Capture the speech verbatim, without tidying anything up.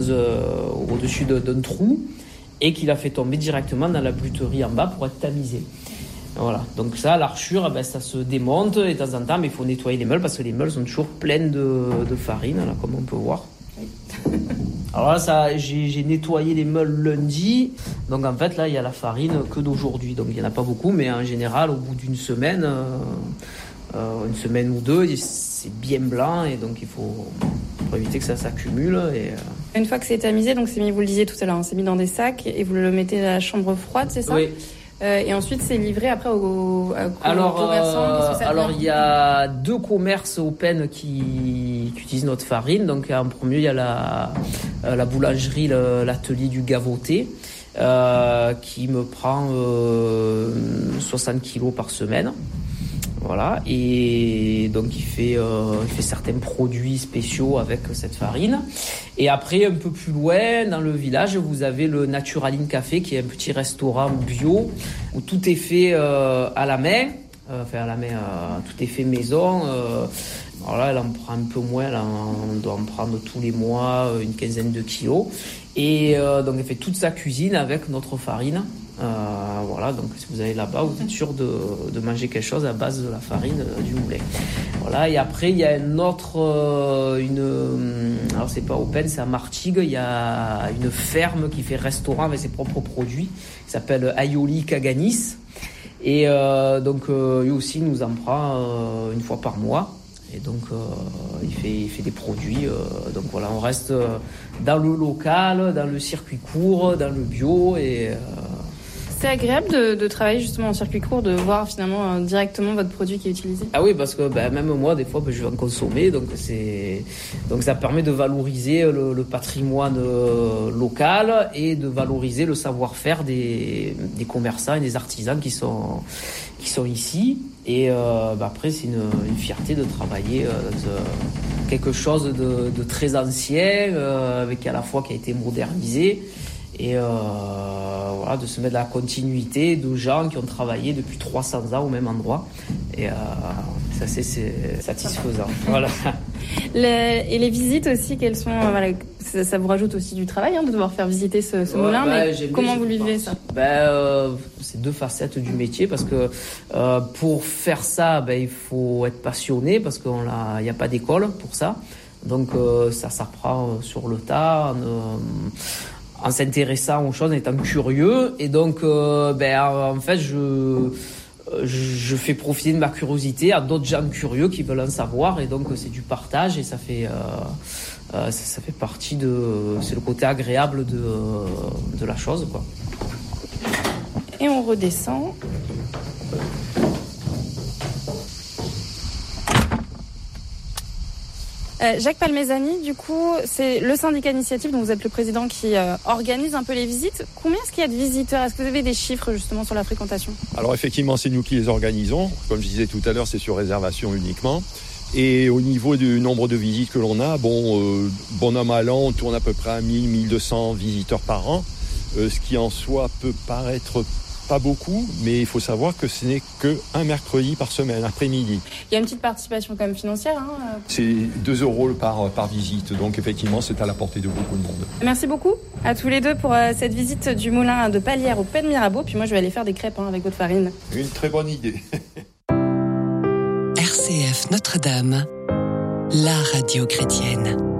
euh, au-dessus de, d'un trou et qu'il a fait tomber directement dans la bluterie en bas pour être tamisé. Voilà, donc ça, l'archure, ben, ça se démonte et de temps en temps, mais il faut nettoyer les meules parce que les meules sont toujours pleines de, de farine, là, comme on peut voir. Alors là, ça, j'ai, j'ai nettoyé les meules lundi, donc en fait là, il y a la farine que d'aujourd'hui, donc il n'y en a pas beaucoup, mais en général, au bout d'une semaine, euh, euh, une semaine ou deux, c'est bien blanc et donc il faut, faut éviter que ça s'accumule. Et, euh... Une fois que c'est tamisé, donc c'est mis, vous le disiez tout à l'heure, hein, c'est mis dans des sacs et vous le mettez à la chambre froide, c'est ça ? Oui. Euh, et ensuite, c'est livré après aux, aux, alors, aux commerçants. Euh, alors, il y a deux commerces Open qui, qui utilisent notre farine. Donc, en premier, il y a la, la boulangerie, le, l'atelier du Gavoté, euh, qui me prend euh, soixante kilos par semaine. Voilà, et donc il fait, euh, il fait certains produits spéciaux avec cette farine. Et après, un peu plus loin, dans le village, vous avez le Naturaline Café, qui est un petit restaurant bio, où tout est fait euh, à la main, euh, enfin à la main, euh, tout est fait maison. Euh, alors là, elle en prend un peu moins, là, on doit en prendre tous les mois une quinzaine de kilos. Et euh, donc elle fait toute sa cuisine avec notre farine. Euh, voilà, donc si vous allez là-bas, vous êtes sûr de, de manger quelque chose à base de la farine euh, du moulin. Voilà, et après il y a une autre, euh, une, alors c'est pas Open, c'est à Martigues, il y a une ferme qui fait restaurant avec ses propres produits, qui s'appelle Aioli Caganis, et euh, donc euh, lui aussi nous en prend euh, une fois par mois. Et donc, euh, il fait, il fait des produits. Euh, donc voilà, on reste dans le local, dans le circuit court, dans le bio. Et, euh... C'est agréable de, de travailler justement en circuit court, de voir finalement euh, directement votre produit qui est utilisé. Ah oui, parce que ben, même moi, des fois, ben, je vais en consommer. Donc, c'est... donc ça permet de valoriser le, le patrimoine euh, local et de valoriser le savoir-faire des, des commerçants et des artisans qui sont, qui sont ici. Et euh, bah après, c'est une, une fierté de travailler euh, dans quelque chose de, de très ancien, euh, avec à la fois qui a été modernisé, et euh, voilà, de se mettre dans la continuité de gens qui ont travaillé depuis trois cents ans au même endroit. Et euh, ça, c'est, c'est satisfaisant. Voilà. Le, et les visites aussi, quelles sont, euh, voilà, ça, ça vous rajoute aussi du travail hein, de devoir faire visiter ce, ce ouais, moulin, bah, mais comment vous vivez ça ? Ben, euh, c'est deux facettes du métier parce que euh, pour faire ça, ben, il faut être passionné parce qu'il n'y a pas d'école pour ça. Donc euh, ça s'apprend sur le tas, en, euh, en s'intéressant aux choses, en étant curieux. Et donc, euh, ben, en fait, je... je fais profiter de ma curiosité à d'autres gens curieux qui veulent en savoir et donc c'est du partage et ça fait euh, euh, ça, ça fait partie de c'est le côté agréable de de la chose quoi. Et on redescend. Euh, Jacques Palmezani, du coup, c'est le syndicat d'initiative dont vous êtes le président qui euh, organise un peu les visites. Combien est-ce qu'il y a de visiteurs ? Est-ce que vous avez des chiffres justement sur la fréquentation ? Alors effectivement, c'est nous qui les organisons. Comme je disais tout à l'heure, c'est sur réservation uniquement. Et au niveau du nombre de visites que l'on a, bon, euh, bon an, mal an, on tourne à peu près à mille à mille deux cents visiteurs par an, euh, ce qui en soi peut paraître pas beaucoup, mais il faut savoir que ce n'est qu'un mercredi par semaine, après-midi. Il y a une petite participation quand même financière. Hein c'est deux euros par, par visite, donc effectivement c'est à la portée de beaucoup de monde. Merci beaucoup à tous les deux pour euh, cette visite du moulin de Palière au Pen Mirabeau, puis moi je vais aller faire des crêpes hein, avec votre farine. Une très bonne idée. R C F Notre-Dame, la radio chrétienne.